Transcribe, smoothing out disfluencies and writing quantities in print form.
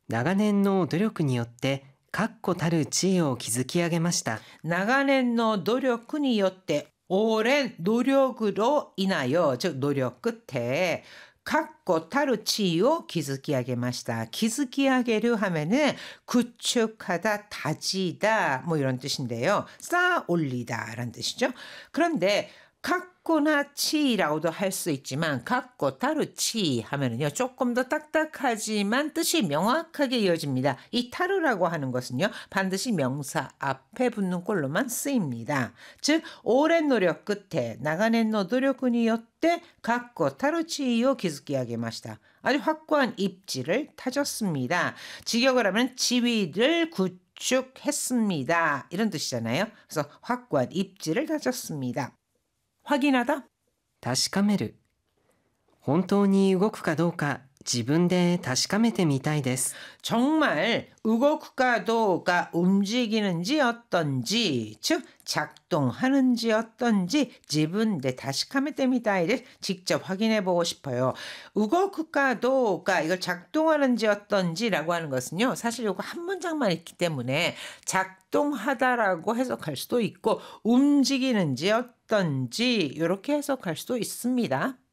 長年の努力によって確固たる地位を築き上げました。 나가는 노력によって 오랜 노력으로 인하여 즉 노력 끝에確固たる 地位を 기스기하게ました. 기스기하게를 하면은 구축하다, 다지다 뭐 이런 뜻인데요. 쌓아 올리다 라는 뜻이죠. 그런데 갖고나 치라고도 할 수 있지만 갖고 타르치 하면은요 조금 더 딱딱하지만 뜻이 명확하게 이어집니다. 이 타르라고 하는 것은요 반드시 명사 앞에 붙는 꼴로만 쓰입니다. 즉 오랜 노력 끝에 나가낸 노력이 요때 갖고 타르치요 기스기하게ました. 아주 확고한 입지를 다졌습니다. 직역을 하면 지위를 구축했습니다. 이런 뜻이잖아요. 그래서 확고한 입지를 다졌습니다. 확인하다. 確かめる。本当に動くかどうか自分で確かめてみたいです。 정말 우고쿠가도가 움직이는지 어떤지 즉 작동하는지 어떤지 지분데 다시카메테미다이를 직접 확인해 보고 싶어요. 우고쿠가도가 이걸 작동하는지 어떤지라고 하는 것은요. 사실 이거 한 문장만 있기 때문에 작동하다라고 해석할 수도 있고 움직이는지 어떤지 이렇게 해석할 수도 있습니다.